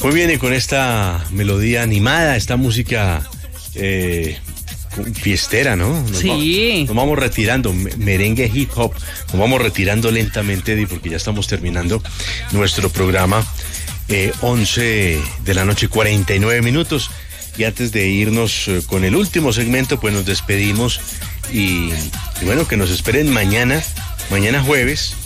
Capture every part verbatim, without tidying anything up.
Muy bien, y con esta melodía animada, esta música eh, fiestera, ¿no? Nos sí. Va, nos vamos retirando, merengue hip hop, nos vamos retirando lentamente, Eddie, porque ya estamos terminando nuestro programa. Eh, once de la noche, cuarenta y nueve minutos. Y antes de irnos eh, con el último segmento, pues nos despedimos. Y, y bueno, que nos esperen mañana, mañana jueves.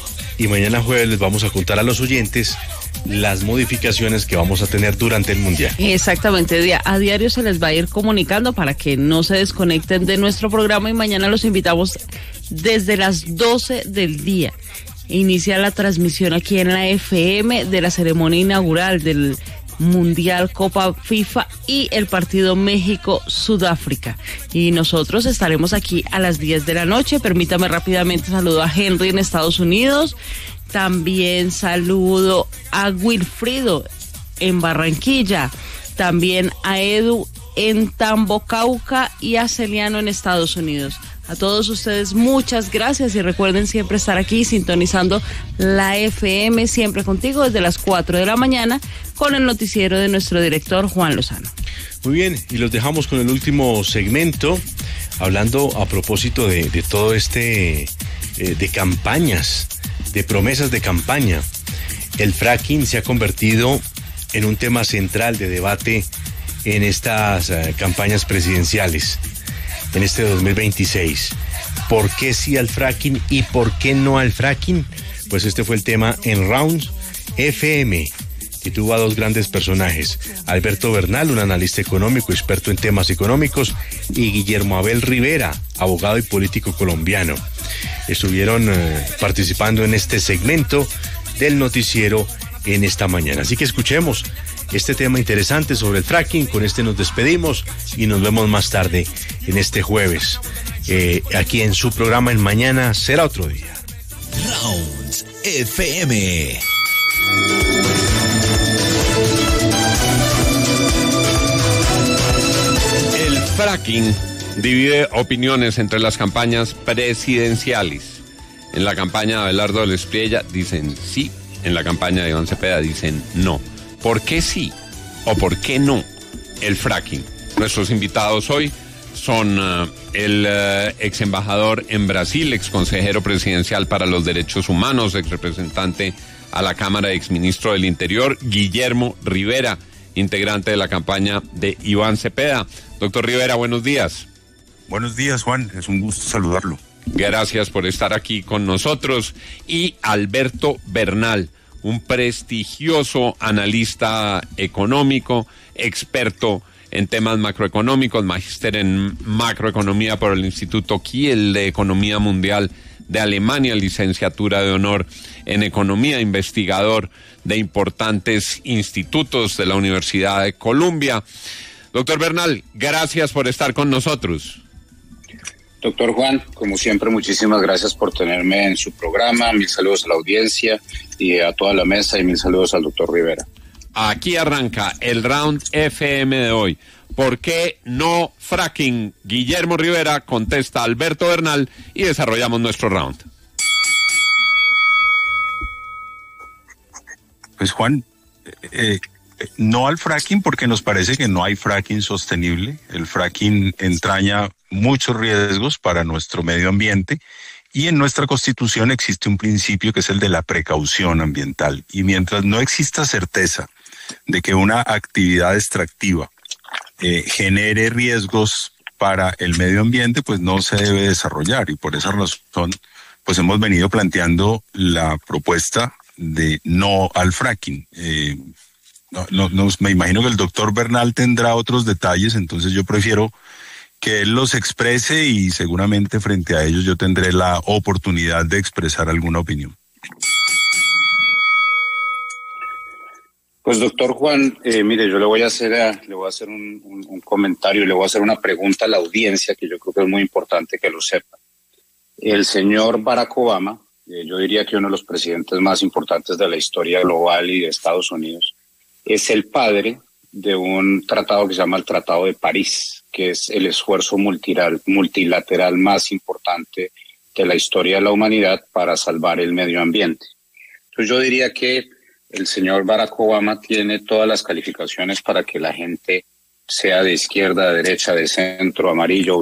Y mañana jueves les vamos a contar a los oyentes las modificaciones que vamos a tener durante el Mundial. Exactamente, a diario se les va a ir comunicando para que no se desconecten de nuestro programa, y mañana los invitamos desde las doce del día. Inicia la transmisión aquí en la F M de la ceremonia inaugural del Mundial Copa FIFA y el partido México-Sudáfrica. Y nosotros estaremos aquí a las diez de la noche. Permítame rápidamente saludo a Henry en Estados Unidos. También saludo a Wilfrido en Barranquilla. También a Edu en Tambo, Cauca, y a Celiano en Estados Unidos. A todos ustedes muchas gracias, y recuerden siempre estar aquí sintonizando la F M, siempre contigo desde las cuatro de la mañana con el noticiero de nuestro director Juan Lozano. Muy bien, y los dejamos con el último segmento, hablando a propósito de, de todo este, eh, de campañas, de promesas de campaña. El fracking se ha convertido en un tema central de debate en estas eh, campañas presidenciales. En este dos mil veintiséis. ¿Por qué sí al fracking y por qué no al fracking? Pues este fue el tema en Rounds F M, que tuvo a dos grandes personajes: Alberto Bernal, un analista económico experto en temas económicos, y Guillermo Abel Rivera, abogado y político colombiano. Estuvieron eh, participando en este segmento del noticiero en esta mañana. Así que escuchemos este tema interesante sobre el fracking. Con este nos despedimos y nos vemos más tarde en este jueves, eh, aquí en su programa En Mañana Será Otro Día. Rounds F M. El fracking divide opiniones entre las campañas presidenciales. En la campaña de Abelardo del Espriella dicen sí, en la campaña de Iván Cepeda dicen no. ¿Por qué sí o por qué no el fracking? Nuestros invitados hoy son uh, el uh, ex embajador en Brasil, ex consejero presidencial para los derechos humanos, ex representante a la Cámara, ex ministro del Interior, Guillermo Rivera, integrante de la campaña de Iván Cepeda. Doctor Rivera, buenos días. Buenos días, Juan, es un gusto saludarlo. Gracias por estar aquí con nosotros. Y Alberto Bernal, un prestigioso analista económico, experto en temas macroeconómicos, magíster en macroeconomía por el Instituto Kiel de Economía Mundial de Alemania, licenciatura de honor en economía, investigador de importantes institutos de la Universidad de Columbia. Doctor Bernal, gracias por estar con nosotros. Doctor Juan, como siempre, muchísimas gracias por tenerme en su programa. Mil saludos a la audiencia y a toda la mesa, y mil saludos al doctor Rivera. Aquí arranca el Round F M de hoy. ¿Por qué no fracking? Guillermo Rivera contesta a Alberto Bernal y desarrollamos nuestro round. Pues Juan, eh, no al fracking porque nos parece que no hay fracking sostenible. El fracking entraña muchos riesgos para nuestro medio ambiente, y en nuestra Constitución existe un principio que es el de la precaución ambiental. Y mientras no exista certeza de que una actividad extractiva eh, genere riesgos para el medio ambiente, pues no se debe desarrollar. Y por esa razón, pues hemos venido planteando la propuesta de no al fracking. Eh, no, no, no, me imagino que el doctor Bernal tendrá otros detalles, entonces yo prefiero que él los exprese, y seguramente frente a ellos yo tendré la oportunidad de expresar alguna opinión. Pues doctor Juan, eh, mire, yo le voy a hacer, a, le voy a hacer un, un, un comentario, le voy a hacer una pregunta a la audiencia que yo creo que es muy importante que lo sepa. El señor Barack Obama, eh, yo diría que uno de los presidentes más importantes de la historia global y de Estados Unidos, es el padre de un tratado que se llama el Tratado de París, que es el esfuerzo multilateral, multilateral más importante de la historia de la humanidad para salvar el medio ambiente. Entonces yo diría que el señor Barack Obama tiene todas las calificaciones para que la gente sea de izquierda, de derecha, de centro, amarillo,